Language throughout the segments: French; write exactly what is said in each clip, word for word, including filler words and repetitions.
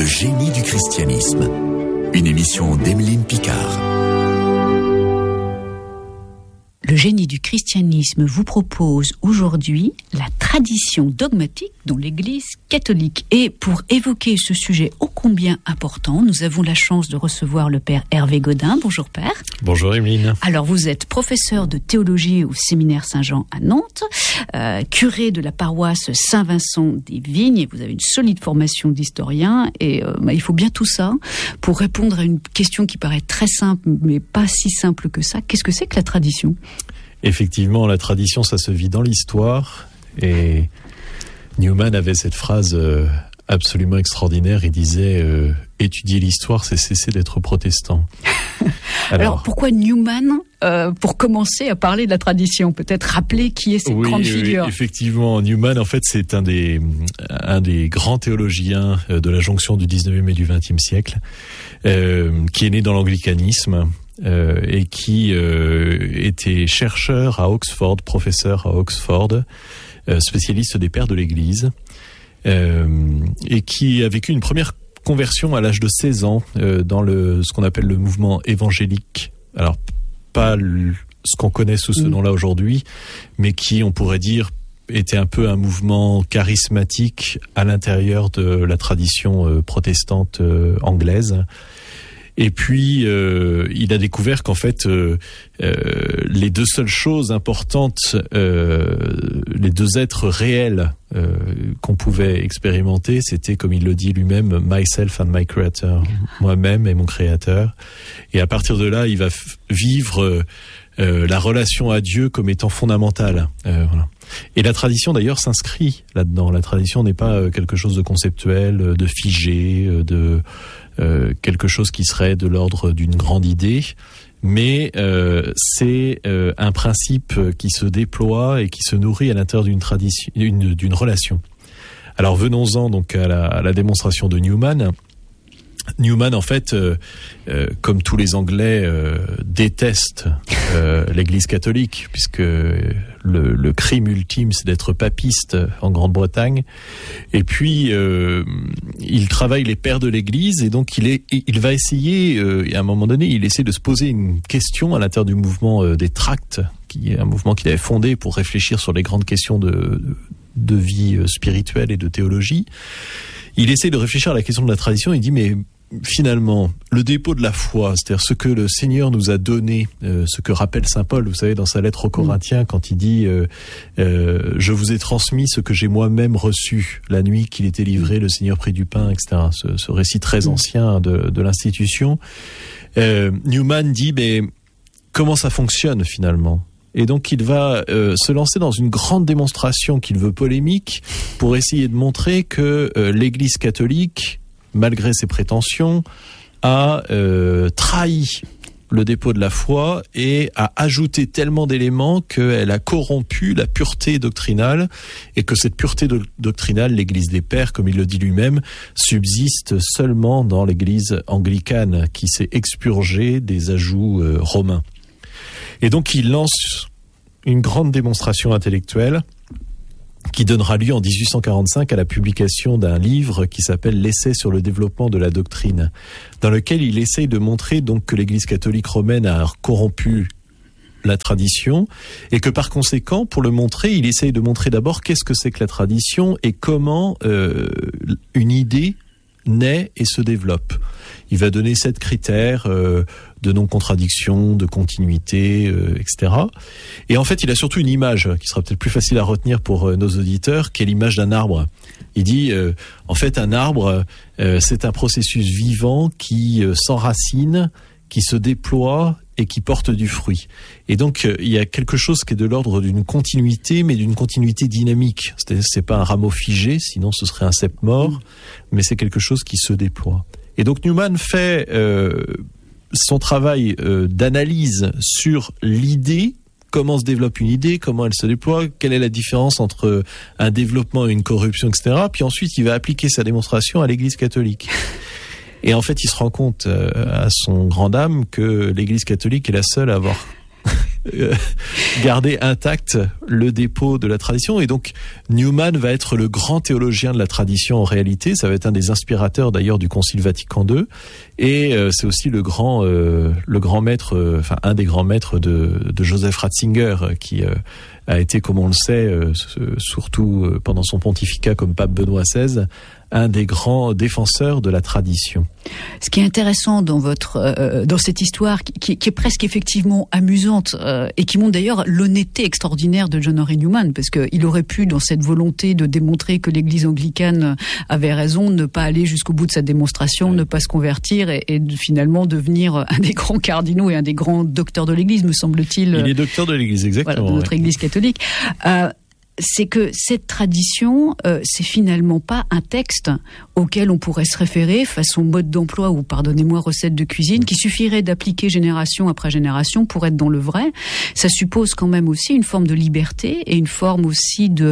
génie du christianisme. Une émission d'Emeline Picard. Le génie du christianisme vous propose aujourd'hui la tradition dogmatique dans l'Église catholique. Et pour évoquer ce sujet ô combien important, nous avons la chance de recevoir le Père Hervé Godin. Bonjour Père. Bonjour Emeline. Alors vous êtes professeur de théologie au séminaire Saint-Jean à Nantes, euh, curé de la paroisse Saint-Vincent des Vignes, et vous avez une solide formation d'historien. Et euh, bah, il faut bien tout ça pour répondre à une question qui paraît très simple, mais pas si simple que ça. Qu'est-ce que c'est que la tradition ? Effectivement, la tradition, ça se vit dans l'histoire. Et Newman avait cette phrase euh, absolument extraordinaire. Il disait euh, « Étudier l'histoire, c'est cesser d'être protestant ». Alors, Alors, pourquoi Newman, euh, pour commencer à parler de la tradition, peut-être rappeler qui est cette oui, grande oui, figure. Effectivement, Newman, en fait, c'est un des, un des grands théologiens de la jonction du dix-neuvième et du vingtième siècle, euh, qui est né dans l'anglicanisme. Euh, et qui euh, était chercheur à Oxford, professeur à Oxford, euh, spécialiste des pères de l'Église, euh, et qui a vécu une première conversion à l'âge de seize ans euh, dans le ce qu'on appelle le mouvement évangélique. Alors, pas le, ce qu'on connaît sous ce mmh. nom-là aujourd'hui, mais qui, on pourrait dire, était un peu un mouvement charismatique à l'intérieur de la tradition euh, protestante euh, anglaise. Et puis, euh, il a découvert qu'en fait, euh, euh, les deux seules choses importantes, euh, les deux êtres réels euh, qu'on pouvait expérimenter, c'était, comme il le dit lui-même, « myself and my creator », moi-même et mon créateur. Et à partir de là, il va f- vivre euh, la relation à Dieu comme étant fondamentale. Euh, voilà. Et la tradition, d'ailleurs, s'inscrit là-dedans. La tradition n'est pas quelque chose de conceptuel, de figé, de... Euh, quelque chose qui serait de l'ordre d'une grande idée, mais euh, c'est euh, un principe qui se déploie et qui se nourrit à l'intérieur d'une tradition, d'une, d'une relation. Alors venons-en donc à la, à la démonstration de Newman. Newman, en fait, euh, euh, comme tous les Anglais, euh, déteste euh, l'Église catholique, puisque le, le crime ultime, c'est d'être papiste en Grande-Bretagne. Et puis, euh, il travaille les pères de l'Église, et donc il, est, il va essayer, euh, à un moment donné, il essaie de se poser une question à l'intérieur du mouvement euh, des Tracts, qui est un mouvement qu'il avait fondé pour réfléchir sur les grandes questions de, de, de vie spirituelle et de théologie. Il essaie de réfléchir à la question de la tradition, il dit, mais finalement, le dépôt de la foi, c'est-à-dire ce que le Seigneur nous a donné, euh, ce que rappelle saint Paul, vous savez, dans sa lettre aux Corinthiens, quand il dit euh, euh, « Je vous ai transmis ce que j'ai moi-même reçu la nuit qu'il était livré, le Seigneur prit du pain », et cetera. Ce, ce récit très ancien de, de l'institution. Euh, Newman dit « Mais comment ça fonctionne finalement ?» Et donc il va euh, se lancer dans une grande démonstration qu'il veut polémique pour essayer de montrer que euh, l'Église catholique, malgré ses prétentions, a euh, trahi le dépôt de la foi et a ajouté tellement d'éléments qu'elle a corrompu la pureté doctrinale, et que cette pureté do- doctrinale, l'Église des Pères, comme il le dit lui-même, subsiste seulement dans l'Église anglicane, qui s'est expurgée des ajouts euh, romains. Et donc il lance une grande démonstration intellectuelle qui donnera lieu en dix-huit cent quarante-cinq à la publication d'un livre qui s'appelle « L'essai sur le développement de la doctrine », dans lequel il essaye de montrer donc que l'Église catholique romaine a corrompu la tradition, et que par conséquent, pour le montrer, il essaye de montrer d'abord qu'est-ce que c'est que la tradition et comment euh, une idée naît et se développe. Il va donner sept critères euh, de non-contradiction, de continuité, euh, et cetera. Et en fait, il a surtout une image qui sera peut-être plus facile à retenir pour euh, nos auditeurs, qui est l'image d'un arbre. Il dit, euh, en fait, un arbre, euh, c'est un processus vivant qui euh, s'enracine, qui se déploie et qui porte du fruit. Et donc, euh, il y a quelque chose qui est de l'ordre d'une continuité, mais d'une continuité dynamique. C'est-à-dire, c'est pas un rameau figé, sinon ce serait un cep mort, mmh. mais c'est quelque chose qui se déploie. Et donc, Newman fait euh, son travail euh, d'analyse sur l'idée, comment se développe une idée, comment elle se déploie, quelle est la différence entre un développement et une corruption, et cetera. Puis ensuite, il va appliquer sa démonstration à l'Église catholique. Et en fait, il se rend compte euh, à son grand dame que l'Église catholique est la seule à avoir euh, garder intact le dépôt de la tradition. Et donc, Newman va être le grand théologien de la tradition en réalité. Ça va être un des inspirateurs d'ailleurs du Concile Vatican deux. Et euh, c'est aussi le grand, euh, le grand maître, euh, enfin un des grands maîtres de, de Joseph Ratzinger, qui euh, a été, comme on le sait, euh, surtout euh, pendant son pontificat comme pape Benoît seize, un des grands défenseurs de la tradition. Ce qui est intéressant dans votre euh, dans cette histoire, qui, qui est presque effectivement amusante euh, et qui montre d'ailleurs l'honnêteté extraordinaire de John Henry Newman, parce que il aurait pu, dans cette volonté de démontrer que l'Église anglicane avait raison, ne pas aller jusqu'au bout de sa démonstration, oui. ne pas se convertir et, et de, finalement devenir un des grands cardinaux et un des grands docteurs de l'Église, me semble-t-il. Il est docteur de l'Église, exactement. Voilà, de notre ouais. Église catholique. Euh, c'est que cette tradition, euh, c'est finalement pas un texte auquel on pourrait se référer façon mode d'emploi ou, pardonnez-moi, recette de cuisine, qui suffirait d'appliquer génération après génération pour être dans le vrai. Ça suppose quand même aussi une forme de liberté et une forme aussi de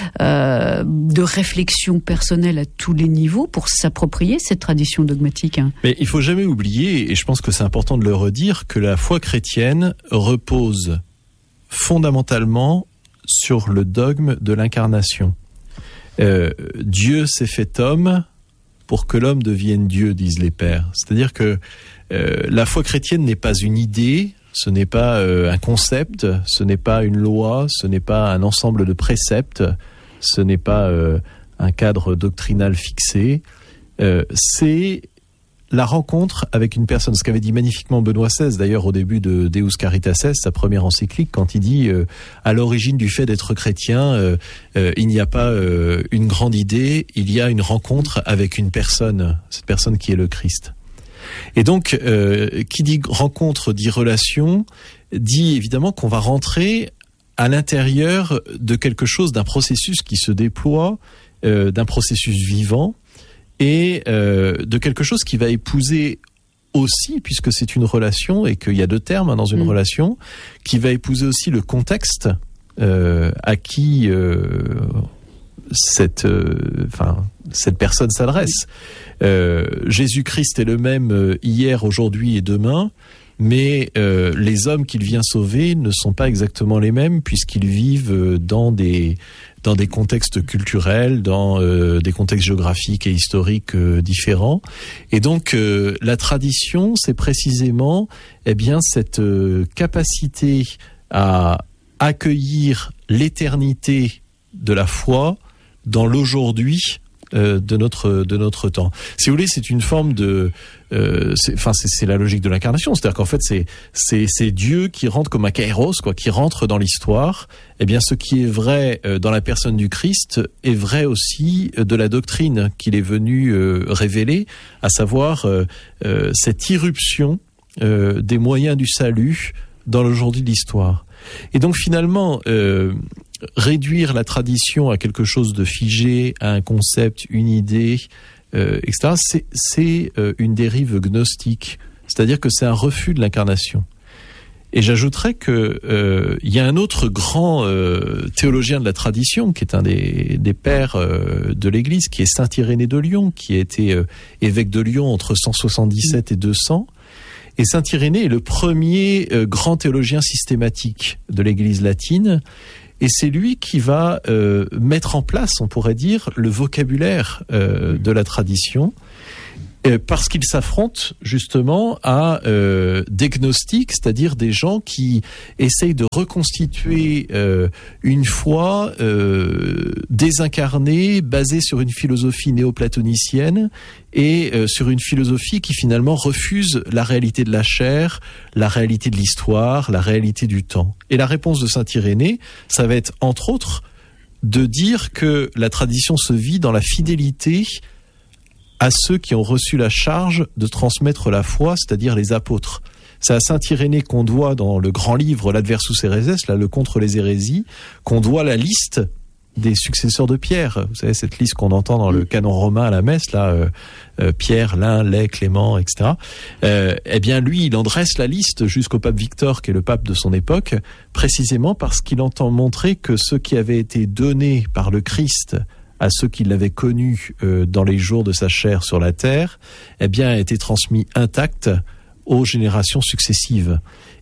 euh, de réflexion personnelle à tous les niveaux pour s'approprier cette tradition dogmatique. Mais il faut jamais oublier, et je pense que c'est important de le redire, que la foi chrétienne repose fondamentalement sur le dogme de l'incarnation. Euh, Dieu s'est fait homme pour que l'homme devienne Dieu, disent les pères. C'est-à-dire que euh, la foi chrétienne n'est pas une idée, ce n'est pas euh, un concept, ce n'est pas une loi, ce n'est pas un ensemble de préceptes, ce n'est pas euh, un cadre doctrinal fixé. Euh, c'est la rencontre avec une personne, ce qu'avait dit magnifiquement Benoît seize, d'ailleurs au début de Deus Caritas Est, sa première encyclique, quand il dit euh, à l'origine du fait d'être chrétien, euh, euh, il n'y a pas euh, une grande idée, il y a une rencontre avec une personne, cette personne qui est le Christ. Et donc, euh, qui dit rencontre dit relation, dit évidemment qu'on va rentrer à l'intérieur de quelque chose, d'un processus qui se déploie, euh, d'un processus vivant, et euh, de quelque chose qui va épouser aussi, puisque c'est une relation et qu'il y a deux termes hein, dans une mmh. relation, qui va épouser aussi le contexte euh, à qui euh, cette, euh, enfin, cette personne s'adresse. Euh, Jésus-Christ est le même hier, aujourd'hui et demain, mais euh, les hommes qu'il vient sauver ne sont pas exactement les mêmes, puisqu'ils vivent dans des dans des contextes culturels, dans euh, des contextes géographiques et historiques euh, différents. Et donc, euh, la tradition, c'est précisément eh bien, cette euh, capacité à accueillir l'éternité de la foi dans l'aujourd'hui euh, de notre de notre temps. Si vous voulez, c'est une forme de, euh, enfin c'est, c'est la logique de l'incarnation, c'est-à-dire qu'en fait c'est c'est c'est Dieu qui rentre comme un kairos, quoi, qui rentre dans l'histoire. Eh bien, ce qui est vrai euh, dans la personne du Christ est vrai aussi euh, de la doctrine qu'il est venu euh, révéler, à savoir euh, euh, cette irruption euh, des moyens du salut dans l'aujourd'hui de l'histoire. Et donc finalement, euh, réduire la tradition à quelque chose de figé, à un concept, une idée, euh, et cetera, c'est, c'est euh, une dérive gnostique. C'est-à-dire que c'est un refus de l'incarnation. Et j'ajouterais que euh, il y a un autre grand euh, théologien de la tradition, qui est un des, des pères euh, de l'Église, qui est saint Irénée de Lyon, qui a été euh, évêque de Lyon entre cent soixante-dix-sept et deux cents. Et saint Irénée est le premier euh, grand théologien systématique de l'Église latine. Et c'est lui qui va euh, mettre en place, on pourrait dire, le vocabulaire euh, de la tradition, euh, parce qu'il s'affronte justement à euh, des gnostiques, c'est-à-dire des gens qui essayent de reconstituer euh, une foi euh, désincarnée, basée sur une philosophie néoplatonicienne et euh, sur une philosophie qui finalement refuse la réalité de la chair, la réalité de l'histoire, la réalité du temps. Et la réponse de saint Irénée, ça va être entre autres de dire que la tradition se vit dans la fidélité à ceux qui ont reçu la charge de transmettre la foi, c'est-à-dire les apôtres. C'est à saint Irénée qu'on doit, dans le grand livre l'Adversus Héréses, là, le contre les hérésies, qu'on doit la liste des successeurs de Pierre. Vous savez, cette liste qu'on entend dans le canon romain à la messe, là, euh, euh, Pierre, Lin, Lay, Clément, et cetera. Euh, eh bien, lui, il en dresse la liste jusqu'au pape Victor, qui est le pape de son époque, précisément parce qu'il entend montrer que ce qui avait été donné par le Christ à ceux qui l'avaient connu euh, dans les jours de sa chair sur la terre, eh bien, a été transmis intact aux générations successives.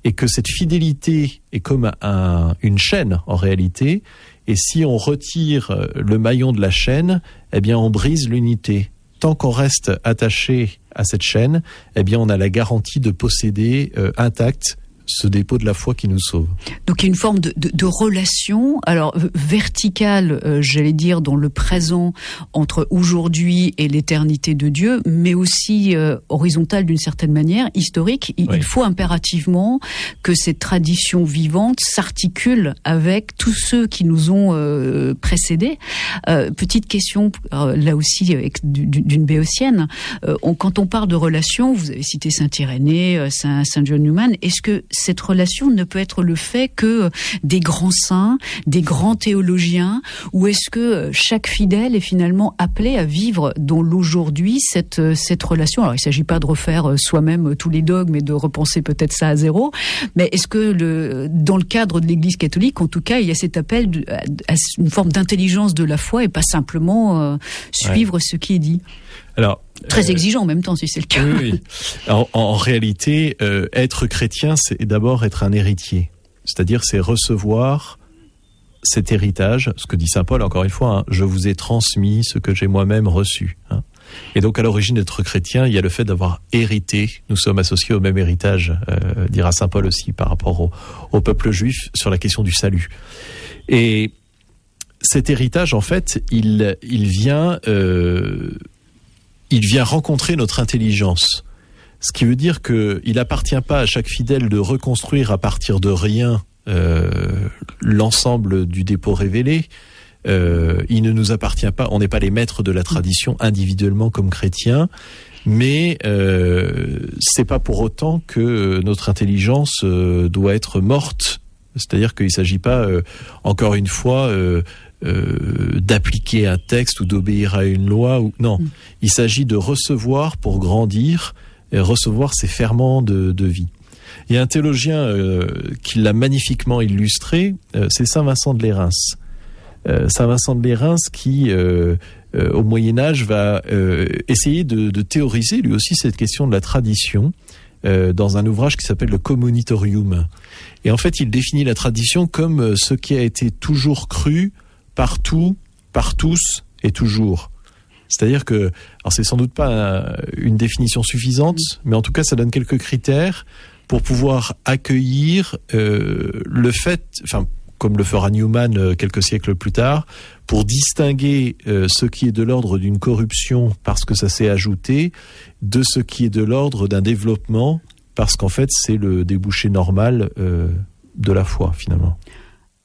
et que cette fidélité est comme un, une chaîne en réalité, et si on retire le maillon de la chaîne, eh bien on brise l'unité. Tant qu'on reste attaché à cette chaîne, eh bien on a la garantie de posséder euh, intact ce dépôt de la foi qui nous sauve. Donc il y a une forme de, de, de relation, alors verticale, euh, j'allais dire, dans le présent, entre aujourd'hui et l'éternité de Dieu, mais aussi euh, horizontale d'une certaine manière, historique. Il, oui. il faut impérativement que cette tradition vivante s'articule avec tous ceux qui nous ont euh, précédés. Euh, petite question, euh, là aussi, avec, d'une béotienne. Euh, on, quand on parle de relation, vous avez cité Saint Irénée, Saint, Saint John Newman, est-ce que cette relation ne peut être le fait que des grands saints, des grands théologiens, ou est-ce que chaque fidèle est finalement appelé à vivre dans l'aujourd'hui cette, cette relation? Alors il ne s'agit pas de refaire soi-même tous les dogmes et de repenser peut-être ça à zéro, mais est-ce que le, dans le cadre de l'Église catholique, en tout cas, il y a cet appel de, à, à une forme d'intelligence de la foi et pas simplement euh, suivre ouais. ce qui est dit? Alors, très euh, exigeant en même temps, si c'est le cas. Oui, oui. Alors, en, en réalité, euh, être chrétien, c'est d'abord être un héritier. C'est-à-dire, c'est recevoir cet héritage, ce que dit saint Paul, encore une fois, hein, je vous ai transmis ce que j'ai moi-même reçu. Hein. Et donc, à l'origine d'être chrétien, il y a le fait d'avoir hérité. Nous sommes associés au même héritage, euh, dira saint Paul aussi, par rapport au, au peuple juif, sur la question du salut. Et cet héritage, en fait, il, il vient... Euh, il vient rencontrer notre intelligence. Ce qui veut dire qu'il n'appartient pas à chaque fidèle de reconstruire à partir de rien euh, l'ensemble du dépôt révélé. Euh, il ne nous appartient pas, on n'est pas les maîtres de la tradition individuellement comme chrétiens, mais euh, c'est pas pour autant que notre intelligence euh, doit être morte. C'est-à-dire qu'il ne s'agit pas, euh, encore une fois... Euh, Euh, d'appliquer un texte ou d'obéir à une loi. Ou non, mmh. il s'agit de recevoir pour grandir et recevoir ces ferments de, de vie. Il y a un théologien euh, qui l'a magnifiquement illustré, euh, c'est Saint Vincent de Lérins. Euh, Saint Vincent de Lérins qui, euh, euh, au Moyen-Âge, va euh, essayer de, de théoriser lui aussi cette question de la tradition euh, dans un ouvrage qui s'appelle le Commonitorium. Et en fait, il définit la tradition comme ce qui a été toujours cru partout, par tous et toujours. C'est-à-dire que, alors c'est sans doute pas une définition suffisante, mais en tout cas ça donne quelques critères pour pouvoir accueillir euh, le fait, enfin comme le fera Newman euh, quelques siècles plus tard, pour distinguer euh, ce qui est de l'ordre d'une corruption parce que ça s'est ajouté, de ce qui est de l'ordre d'un développement parce qu'en fait c'est le débouché normal euh, de la foi finalement.